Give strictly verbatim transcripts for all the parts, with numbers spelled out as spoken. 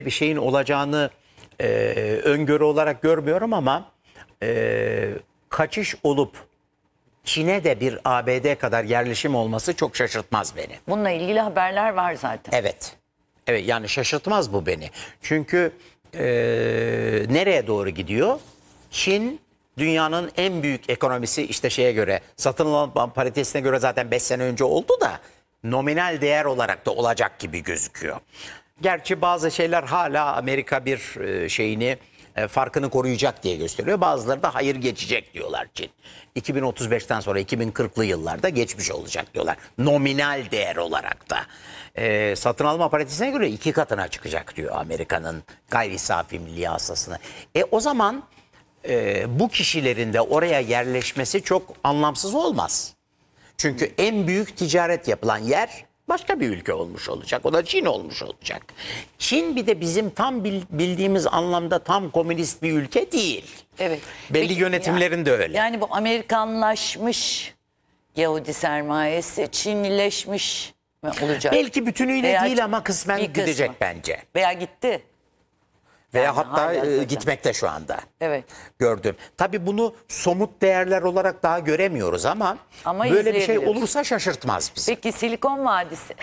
bir şeyin olacağını e, öngörü olarak görmüyorum ama e, kaçış olup Çin'e de bir A B D kadar yerleşim olması çok şaşırtmaz beni. Bununla ilgili haberler var zaten. Evet. Evet, yani şaşırtmaz bu beni. Çünkü e, nereye doğru gidiyor? Çin dünyanın en büyük ekonomisi, işte şeye göre, satın alma paritesine göre zaten beş sene önce oldu da nominal değer olarak da olacak gibi gözüküyor. Gerçi bazı şeyler hala Amerika bir e, şeyini e, farkını koruyacak diye gösteriyor. Bazıları da hayır geçecek diyorlar Çin. iki bin otuz beşten sonra iki bin kırklı yıllarda geçmiş olacak diyorlar. Nominal değer olarak da. E, satın alma paritesine göre iki katına çıkacak diyor Amerika'nın gayri safi milli hasılasını. E o zaman e, bu kişilerin de oraya yerleşmesi çok anlamsız olmaz. Çünkü en büyük ticaret yapılan yer başka bir ülke olmuş olacak. O da Çin olmuş olacak. Çin bir de bizim tam bildiğimiz anlamda tam komünist bir ülke değil. Evet. Belli Peki, yönetimlerin de öyle. Yani bu Amerikanlaşmış Yahudi sermayesi Çinlileşmiş mi olacak? Belki bütünüyle Veya değil ama kısmen bir kısmı. gidecek bence. Veya gitti. Veya Yani hatta halihazırda. e, gitmekte şu anda. Evet. Gördüm. Tabii bunu somut değerler olarak daha göremiyoruz ama, Ama böyle bir şey izleyebiliriz. olursa şaşırtmaz bizi. Peki Silikon Vadisi?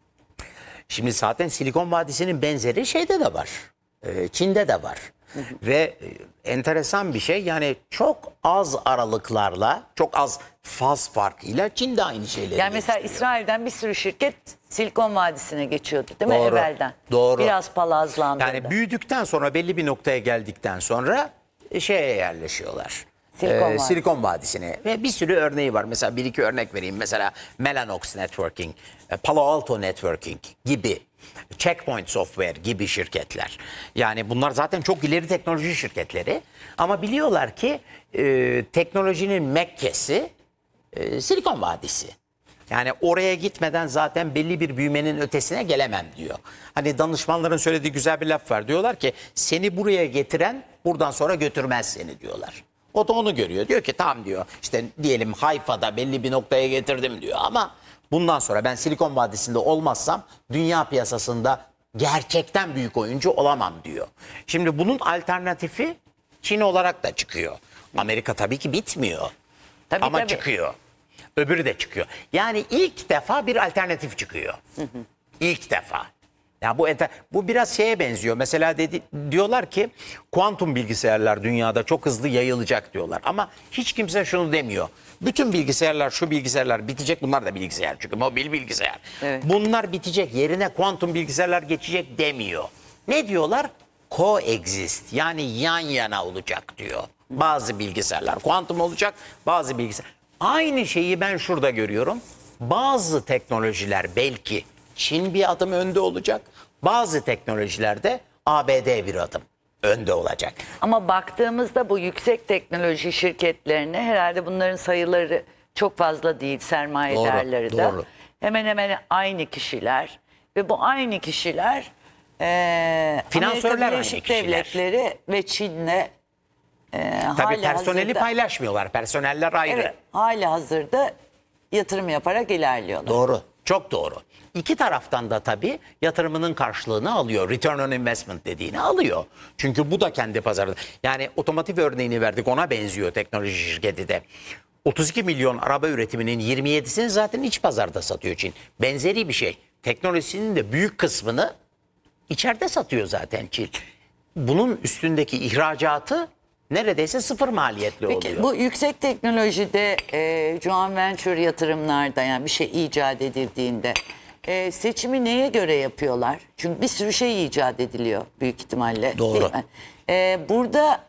Şimdi zaten Silikon Vadisi'nin benzeri şeyde de var. Ee, Çin'de de var. Ve e, enteresan bir şey, yani çok az aralıklarla, çok az faz farkıyla Çin de aynı şeyleri Yani mesela geliştiriyor. İsrail'den bir sürü şirket Silikon Vadisi'ne geçiyordu değil mi Doğru, evvelden? doğru. Biraz palazlandırdı. Yani büyüdükten sonra, belli bir noktaya geldikten sonra e, şeye yerleşiyorlar. Silikon Ee, Vadisi. Silikon Vadisi'ne. Ve bir sürü örneği var. Mesela bir iki örnek vereyim. Mesela Mellanox Networking, e, Palo Alto Networking gibi, Checkpoint Software gibi şirketler. Yani bunlar zaten çok ileri teknoloji şirketleri. Ama biliyorlar ki e, teknolojinin Mekke'si e, Silikon Vadisi. Yani oraya gitmeden zaten belli bir büyümenin ötesine gelemem diyor. Hani danışmanların söylediği güzel bir laf var. Diyorlar ki seni buraya getiren buradan sonra götürmez seni diyorlar. O da onu görüyor. Diyor ki tamam diyor, işte diyelim Hayfa'da belli bir noktaya getirdim diyor ama bundan sonra ben Silikon Vadisi'nde olmazsam dünya piyasasında gerçekten büyük oyuncu olamam diyor. Şimdi bunun alternatifi Çin olarak da çıkıyor. Amerika tabii ki bitmiyor. Tabii, ama tabii. çıkıyor. Öbürü de çıkıyor. Yani ilk defa bir alternatif çıkıyor. İlk defa. Ya bu bu biraz şeye benziyor. Mesela dedi, diyorlar ki kuantum bilgisayarlar dünyada çok hızlı yayılacak diyorlar. Ama hiç kimse şunu demiyor. Bütün bilgisayarlar, şu bilgisayarlar bitecek. Bunlar da bilgisayar çünkü mobil bilgisayar. Evet. Bunlar bitecek, yerine kuantum bilgisayarlar geçecek demiyor. Ne diyorlar? Coexist, yani yan yana olacak diyor. Bazı bilgisayarlar kuantum olacak, bazı bilgisayar. Aynı şeyi ben şurada görüyorum. Bazı teknolojiler belki Çin bir adım önde olacak. Bazı teknolojilerde A B D bir adım önde olacak. Ama baktığımızda bu yüksek teknoloji şirketlerine herhalde bunların sayıları çok fazla değil, sermayedarları Doğru, da. doğru. Hemen hemen aynı kişiler ve bu aynı kişiler e, Finansörler Amerika aynı Birleşik kişiler. Devletleri ve Çin'le e, Tabii hali personeli hazırda, paylaşmıyorlar. Personeller ayrı. evet, hali hazırda yatırım yaparak ilerliyorlar. Doğru. Çok doğru. İki taraftan da tabii yatırımının karşılığını alıyor. Return on investment dediğini alıyor. Çünkü bu da kendi pazarında. Yani otomotiv örneğini verdik, ona benziyor teknoloji şirketi de. otuz iki milyon araba üretiminin yirmi yedisini zaten iç pazarda satıyor Çin. Benzeri bir şey. Teknolojisinin de büyük kısmını içeride satıyor zaten Çin. Bunun üstündeki ihracatı neredeyse sıfır maliyetli Peki oluyor. bu yüksek teknolojide e, joint venture yatırımlarda, yani bir şey icat edildiğinde e, seçimi neye göre yapıyorlar? Çünkü bir sürü şey icat ediliyor büyük ihtimalle. Doğru. Değil mi? E, burada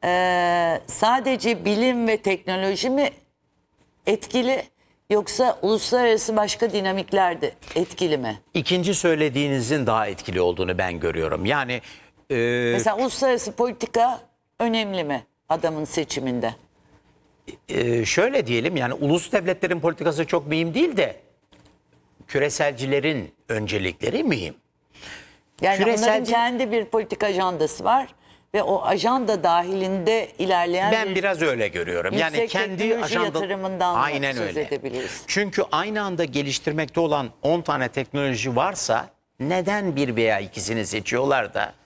e, sadece bilim ve teknoloji mi etkili, yoksa uluslararası başka dinamikler de etkili mi? İkinci söylediğinizin daha etkili olduğunu ben görüyorum. Yani e, Mesela uluslararası politika önemli mi adamın seçiminde? e, şöyle diyelim, yani ulus devletlerin politikası çok mühim değil de küreselcilerin öncelikleri mühim. Yani Küreselci- onların kendi bir politik ajandası var ve o ajanda dahilinde ilerleyen Ben bir biraz öyle görüyorum. Yani yüksek kendi teknoloji ajanda yatırımından da aynen söz öyle. edebiliriz. Çünkü aynı anda geliştirmekte olan on tane teknoloji varsa neden bir veya ikisini seçiyorlar da